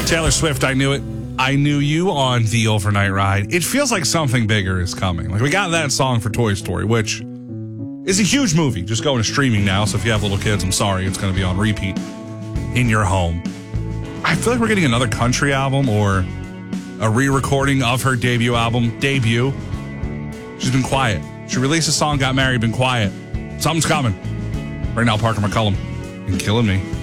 Taylor Swift, I Knew It. I Knew You on the overnight ride. It feels like something bigger is coming. Like, we got that song for Toy Story, which is a huge movie. Just going to streaming now, so if you have little kids, I'm sorry, it's going to be on repeat in your home. I feel like we're getting another country album or a re-recording of her debut album, Debut. She's been quiet. She released a song, got married, been quiet. Something's coming. Right now, Parker McCullum and Killing Me.